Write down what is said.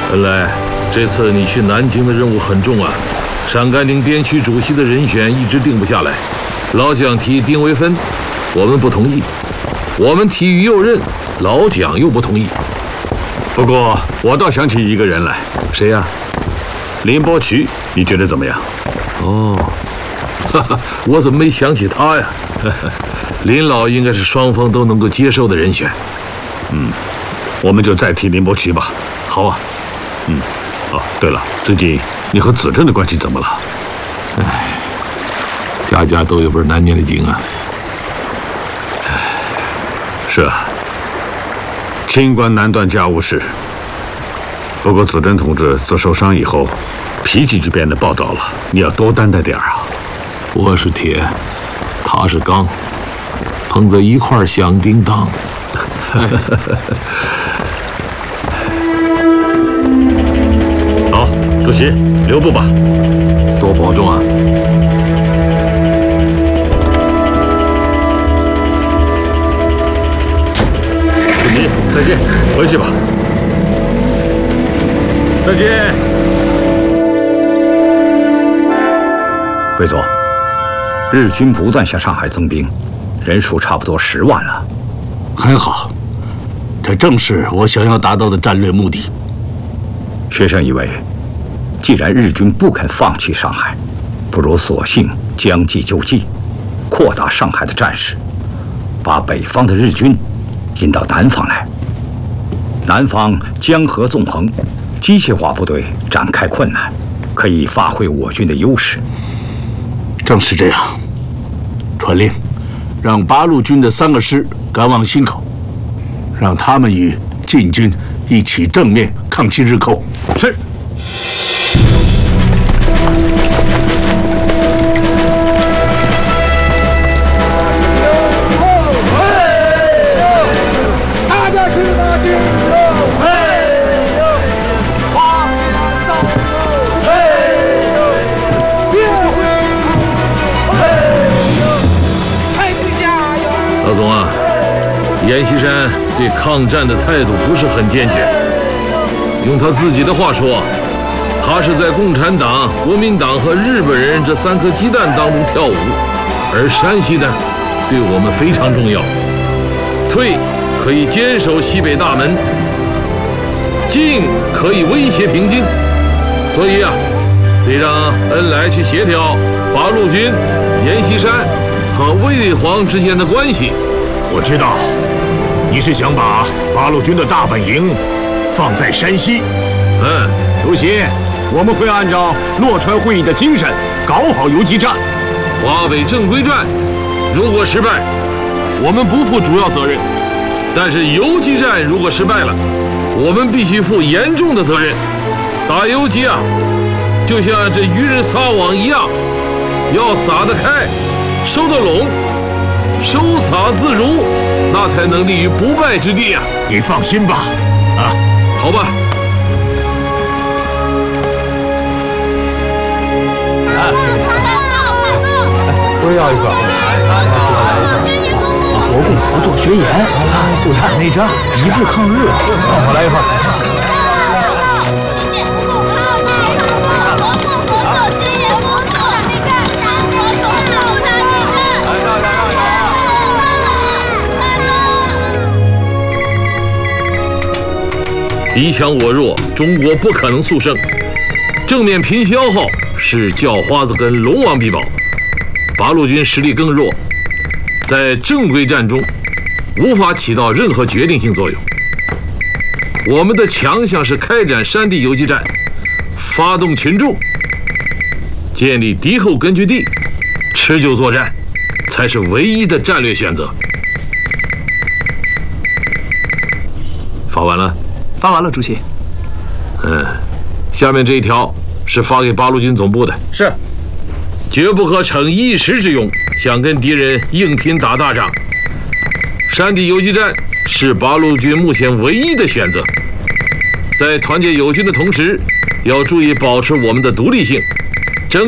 恩来，这次你去南京的任务很重啊。陕甘宁边区主席的人选一直定不下来，老蒋提丁惟汾，我们不同意；我们提于右任，老蒋又不同意。 不过我倒想起一个人来， 谁呀？ 林伯渠，你觉得怎么样？ 哦，哈哈，我怎么没想起他呀？林老应该是双方都能够接受的人选。 我们就再提林伯渠吧。 好啊。 哦，对了，最近你和子正的关系怎么了？ 家家都有本难念的经啊。 是啊，清官难断家务事。不过子正同志自受伤以后，脾气就变得暴躁了，你要多担待点啊。 我是铁，他是钢，碰在一块儿响叮当。 好，主席留步吧， 多保重啊。 主席再见，回去吧。再见。 贵座，日军不断向上海增兵，人数差不多10万了。 很好，这正是我想要达到的战略目的。 学生以为，既然日军不肯放弃上海，不如索性将计就计，扩大上海的战事，把北方的日军引到南方来。南方江河纵横，机械化部队展开困难，可以发挥我军的优势。 正是这样，传令，让八路军的3个师赶往忻口，让他们与晋军一起正面抗击日寇。 是。 老总啊，阎锡山对抗战的态度不是很坚决。用他自己的话说，他是在共产党、国民党和日本人这3颗鸡蛋当中跳舞，而山西呢，对我们非常重要。退可以坚守西北大门，进可以威胁平津，所以啊，得让恩来去协调八路军、阎锡山和卫黄之间的关系。 我知道，你是想把八路军的大本营放在山西。 主席，我们会按照洛川会议的精神搞好游击战。 华北正规战如果失败，我们不负主要责任；但是游击战如果失败了，我们必须负严重的责任。打游击啊，就像这渔人撒网一样，要撒得开，收得拢，收撒自如，那才能立于不败之地啊！ 你放心吧，啊， 好吧。 我也要一个。国共合作宣言，不谈内战，一致抗日。我来一份。 敌强我弱，中国不可能速胜。正面拼消耗是叫花子跟龙王必保。八路军实力更弱，在正规战中无法起到任何决定性作用。我们的强项是开展山地游击战，发动群众，建立敌后根据地，持久作战，才是唯一的战略选择。发完了。 发完了，主席。 下面这一条是发给八路军总部的。 是。 绝不可逞一时之勇，想跟敌人硬拼打大仗。山地游击战是八路军目前唯一的选择。在团结友军的同时，要注意保持我们的独立性，